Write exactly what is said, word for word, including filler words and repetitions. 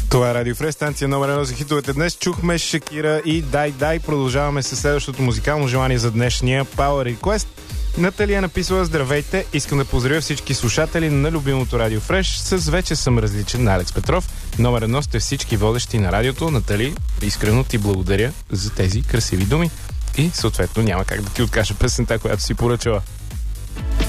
Това е Радио Фреш, станция номер едно за хитовете. Днес чухме Шакира и Дай Дай. Продължаваме с следващото музикално желание за днешния Power Request. Натали е написала: здравейте, искам да поздравя всички слушатели на любимото Радио Фреш с Вече съм различен на Алекс Петров. Номер едно сте всички водещи на радиото. Натали, искрено ти благодаря за тези красиви думи. И съответно няма как да ти откажа песента, която си поръчала.